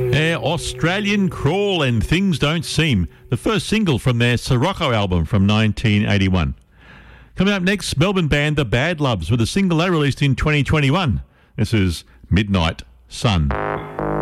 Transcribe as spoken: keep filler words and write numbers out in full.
Uh, Australian Crawl and Things Don't Seem, the first single from their Sirocco album from nineteen eighty-one. Coming up next, Melbourne band The Bad Loves with a single they released in twenty twenty-one. This is Midnight Sun.